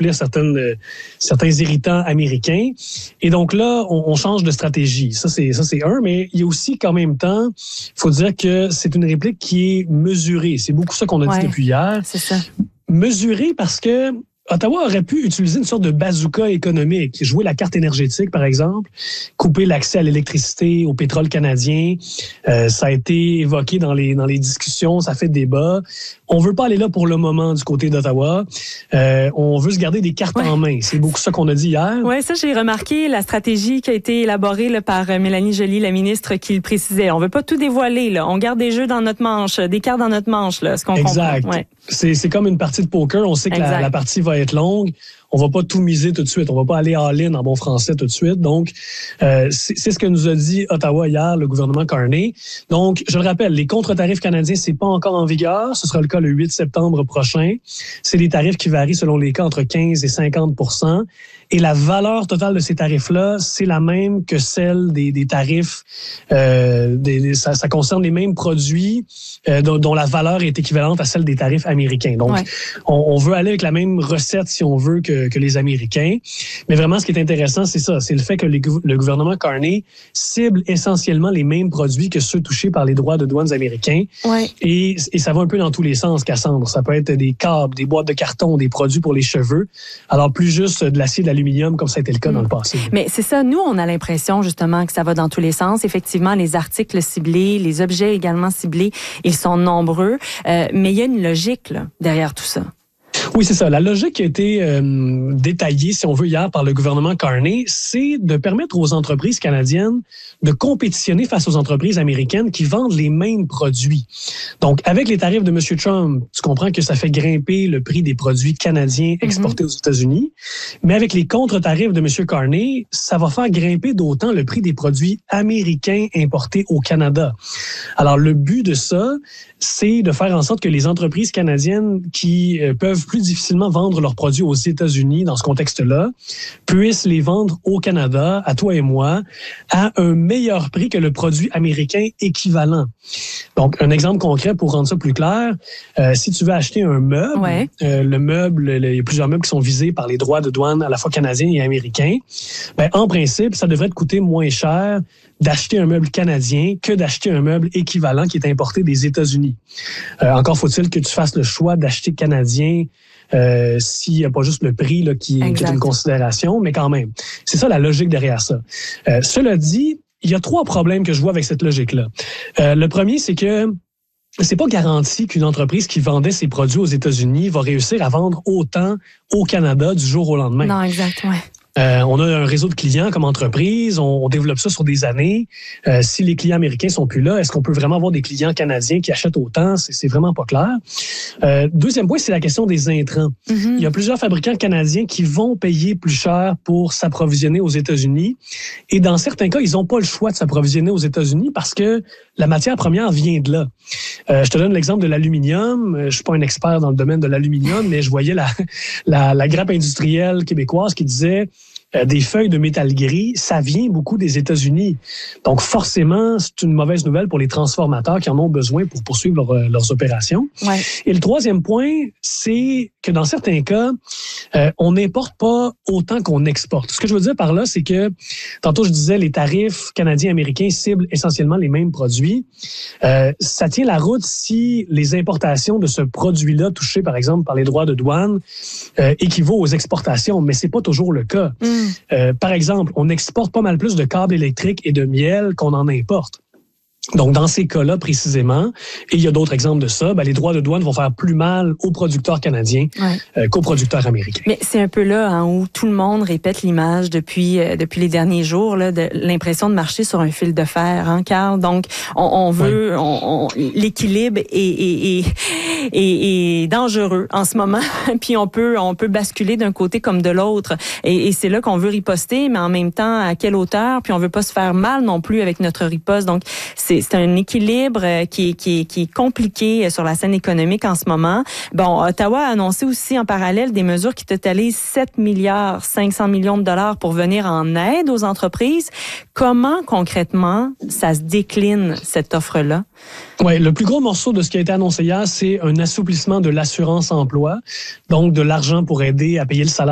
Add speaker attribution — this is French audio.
Speaker 1: assouplir certains irritants américains. Et donc là, on change de stratégie. Ça, c'est un, mais il y a aussi qu'en même temps, il faut dire que c'est une réplique qui est mesurée. C'est beaucoup ça qu'on a dit depuis hier.
Speaker 2: C'est ça.
Speaker 1: Mesurée parce que Ottawa aurait pu utiliser une sorte de bazooka économique, jouer la carte énergétique, par exemple, couper l'accès à l'électricité, au pétrole canadien. Ça a été évoqué dans les discussions, ça fait débat. On veut pas aller là pour le moment du côté d'Ottawa. On veut se garder des cartes en main. C'est beaucoup ça qu'on a dit hier.
Speaker 2: Oui, ça, j'ai remarqué la stratégie qui a été élaborée là, par Mélanie Joly, la ministre, qui le précisait. On veut pas tout dévoiler. Là. On garde des jeux dans notre manche, des cartes dans notre manche. Là, ce qu'on
Speaker 1: exact.
Speaker 2: Ouais.
Speaker 1: C'est comme une partie de poker. On sait que la partie va être longue. On va pas tout miser tout de suite. On va pas aller all-in en bon français tout de suite. Donc, c'est ce que nous a dit Ottawa hier, le gouvernement Carney. Donc, je le rappelle, les contre-tarifs canadiens, c'est pas encore en vigueur. Ce sera le cas le 8 septembre prochain. C'est des tarifs qui varient selon les cas entre 15 et 50 %. Et la valeur totale de ces tarifs-là, c'est la même que celle des tarifs. Ça concerne les mêmes produits dont la valeur est équivalente à celle des tarifs américains. Donc, on veut aller avec la même recette, si on veut, que les Américains. Mais vraiment, ce qui est intéressant, c'est ça. C'est le fait que le gouvernement Carney cible essentiellement les mêmes produits que ceux touchés par les droits de douane américains.
Speaker 2: Ouais.
Speaker 1: Et ça va un peu dans tous les sens, Cassandre. Ça peut être des câbles, des boîtes de carton, des produits pour les cheveux. Alors, plus juste de l'acier d'aluminium, comme ça a été le cas dans le passé.
Speaker 2: Mais c'est ça. Nous, on a l'impression, justement, que ça va dans tous les sens. Effectivement, les articles ciblés, les objets également ciblés, ils sont nombreux. Mais il y a une logique là, derrière tout ça.
Speaker 1: Oui, c'est ça. La logique qui a été détaillée, si on veut, hier par le gouvernement Carney, c'est de permettre aux entreprises canadiennes de compétitionner face aux entreprises américaines qui vendent les mêmes produits. Donc, avec les tarifs de M. Trump, tu comprends que ça fait grimper le prix des produits canadiens exportés aux États-Unis. Mais avec les contre-tarifs de M. Carney, ça va faire grimper d'autant le prix des produits américains importés au Canada. Alors, le but de ça, c'est de faire en sorte que les entreprises canadiennes qui peuvent plus difficilement vendre leurs produits aux États-Unis dans ce contexte-là, puissent les vendre au Canada, à toi et moi, à un meilleur prix que le produit américain équivalent. Donc, un exemple concret pour rendre ça plus clair, si tu veux acheter un meuble, le meuble, il y a plusieurs meubles qui sont visés par les droits de douane à la fois canadiens et américains, ben, en principe, ça devrait te coûter moins cher d'acheter un meuble canadien que d'acheter un meuble équivalent qui est importé des États-Unis. Encore faut-il que tu fasses le choix d'acheter canadien s'il n'y a pas juste le prix là, qui est une considération, mais quand même. C'est ça la logique derrière ça. Cela dit, il y a 3 problèmes que je vois avec cette logique-là. Le premier, c'est que c'est pas garanti qu'une entreprise qui vendait ses produits aux États-Unis va réussir à vendre autant au Canada du jour au lendemain.
Speaker 2: Non, exact, ouais.
Speaker 1: On a un réseau de clients comme entreprise, on développe ça sur des années. Si les clients américains sont plus là, est-ce qu'on peut vraiment avoir des clients canadiens qui achètent autant? C'est vraiment pas clair. Deuxième point, c'est la question des intrants. Il y a plusieurs fabricants canadiens qui vont payer plus cher pour s'approvisionner aux États-Unis. Et dans certains cas, ils n'ont pas le choix de s'approvisionner aux États-Unis parce que la matière première vient de là. Je te donne l'exemple de l'aluminium. Je suis pas un expert dans le domaine de l'aluminium, mais je voyais la grappe industrielle québécoise qui disait des feuilles de métal gris, ça vient beaucoup des États-Unis. Donc, forcément, c'est une mauvaise nouvelle pour les transformateurs qui en ont besoin pour poursuivre leurs opérations. Ouais. Et le troisième point, c'est que dans certains cas, on n'importe pas autant qu'on exporte. Ce que je veux dire par là, c'est que, tantôt je disais, les tarifs canadiens et américains ciblent essentiellement les mêmes produits. Ça tient la route si les importations de ce produit-là, touchées par exemple par les droits de douane, équivaut aux exportations, mais c'est pas toujours le cas. Par exemple, on exporte pas mal plus de câbles électriques et de miel qu'on en importe. Donc, dans ces cas-là, précisément, et il y a d'autres exemples de ça, ben, les droits de douane vont faire plus mal aux producteurs canadiens qu'aux producteurs américains.
Speaker 2: Mais c'est un peu là hein, où tout le monde répète l'image depuis les derniers jours, là, de l'impression de marcher sur un fil de fer, hein, Carl. Donc, on veut, l'équilibre est dangereux en ce moment. Puis on peut basculer d'un côté comme de l'autre. Et c'est là qu'on veut riposter, mais en même temps, à quelle hauteur? Puis on veut pas se faire mal non plus avec notre riposte. Donc, c'est un équilibre qui est compliqué sur la scène économique en ce moment. Bon, Ottawa a annoncé aussi en parallèle des mesures qui totalisent 7,5 milliards de dollars pour venir en aide aux entreprises. Comment concrètement ça se décline cette offre-là?
Speaker 1: Oui, le plus gros morceau de ce qui a été annoncé hier, c'est un assouplissement de l'assurance emploi, donc de l'argent pour aider à payer le salaire